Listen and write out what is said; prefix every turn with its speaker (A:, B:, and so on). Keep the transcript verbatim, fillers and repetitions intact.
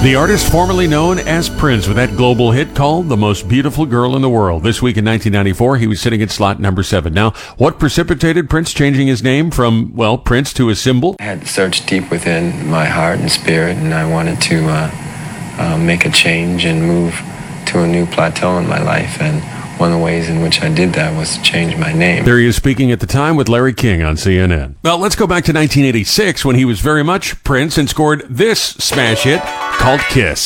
A: The artist formerly known as Prince with that global hit called The Most Beautiful Girl in the World. This week in nineteen ninety-four, he was sitting at slot number seven. Now, what precipitated Prince changing his name from, well, Prince to a symbol?
B: I had searched deep within my heart and spirit, and I wanted to uh, uh, make a change and move to a new plateau in my life. And one of the ways in which I did that was to change my name.
A: There he is speaking at the time with Larry King on C N N. Well, let's go back to nineteen eighty-six when he was very much Prince and scored this smash hit called Kiss.